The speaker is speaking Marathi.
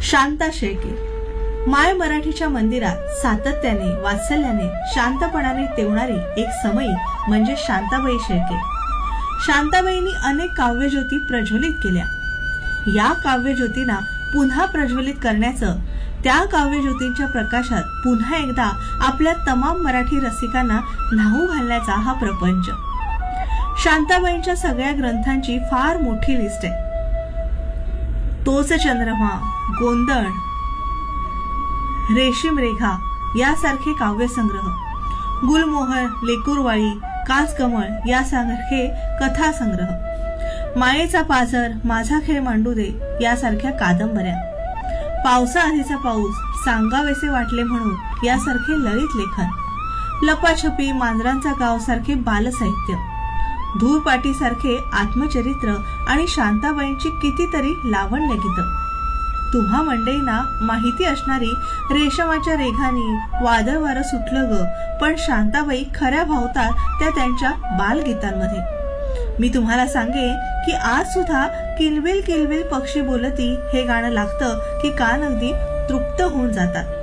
शांता शेळके. माय मराठीच्या मंदिरात सातत्याने वात्सल्याने शांतपणाने तेवणारी एक समयी म्हणजे शांताबाई शेळके. शांताबाईंनी अनेक काव्यज्योती प्रज्वलित केल्या. या काव्यज्योतींना पुन्हा प्रज्वलित करण्याचं, त्या काव्यज्योतींच्या प्रकाशात पुन्हा एकदा आपल्या तमाम मराठी रसिकांना न्हाऊ घालण्याचा हा प्रपंच. शांताबाईंच्या सगळ्या ग्रंथांची फार मोठी लिस्ट आहे. तोच चंद्रमा, गोंधळ, रेशीम रेघा यासारखे काव्यसंग्रह, गुलमोहर, लेकुरवाळी, कासकमळ यासारखे कथासंग्रह, मायेचा पाझर, माझा खेळ मांडू दे यासारख्या कादंबऱ्या, पावसाआधीचा पाऊस, सांगावेसे वाटले म्हणून यासारखे ललित लेखन, लपाछपी, मांजरांचा गाव सारखे बालसाहित्य, धूळपाटी सारखे आत्मचरित्र आणि शांताबाईंची कितीतरी लावण्य गीतं. तुम्हा मंडळींना माहिती असणारी रेशमाच्या रेघानी, वादळ वारं सुटलं ग, पण शांताबाई खऱ्या भावतात त्या त्यांच्या बालगीतांमध्ये. मी तुम्हाला सांगेन की आज सुद्धा किलबिल किलबिल पक्षी बोलती हे गाणं लागतं की कान अगदी तृप्त होऊन जातात.